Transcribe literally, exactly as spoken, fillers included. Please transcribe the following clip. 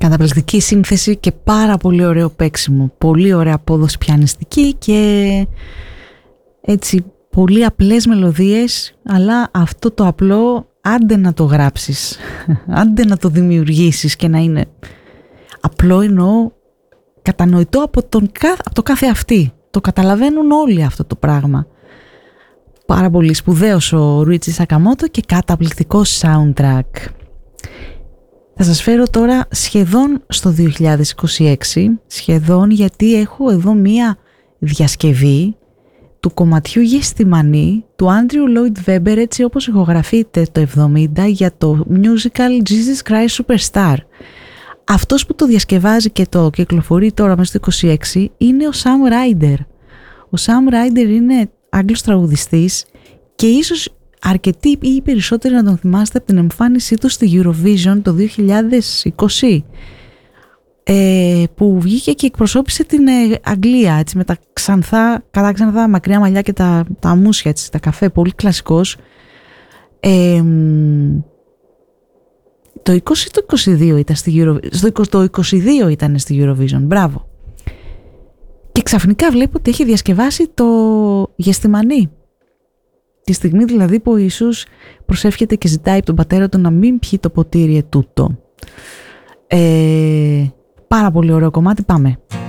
Καταπληκτική σύνθεση και πάρα πολύ ωραίο παίξιμο. Πολύ ωραία απόδοση πιανιστική και έτσι πολύ απλές μελωδίες, αλλά αυτό το απλό άντε να το γράψεις, άντε να το δημιουργήσεις και να είναι απλό, εννοώ κατανοητό από, τον, από το κάθε αυτή. Το καταλαβαίνουν όλοι αυτό το πράγμα. Πάρα πολύ σπουδαίος ο Ρούιτσι Σακαμότο και καταπληκτικό soundtrack. Θα σας φέρω τώρα σχεδόν στο δύο χιλιάδες είκοσι έξι, σχεδόν, γιατί έχω εδώ μία διασκευή του κομματιού Γεστημανή του Άντριου Λόιντ Βέμπερ, έτσι όπως ηχογραφείται το εβδομήντα για το musical Jesus Christ Superstar. Αυτός που το διασκευάζει και το κυκλοφορεί τώρα μέσα στο είκοσι έξι είναι ο Sam Ryder. Ο Sam Ryder είναι Άγγλος τραγουδιστής και ίσως αρκετοί ή οι περισσότεροι να τον θυμάστε από την εμφάνισή του στη Eurovision το δύο χιλιάδες είκοσι, ε, που βγήκε και εκπροσώπησε την ε, Αγγλία, έτσι, με τα ξανθά, κατά ξανθά μακριά μαλλιά και τα, τα μουσια, έτσι, τα καφέ, πολύ κλασικός. Ε, το είκοσι το είκοσι δύο ήταν στη Eurovision, στο είκοσι, το είκοσι δύο ήταν στη Eurovision, μπράβο. Και ξαφνικά βλέπω ότι έχει διασκευάσει το Γεστημανή. Τη στιγμή δηλαδή που ο Ιησούς προσεύχεται και ζητάει από τον πατέρα του να μην πιει το ποτήρι ετούτο. Ε, πάρα πολύ ωραίο κομμάτι, πάμε.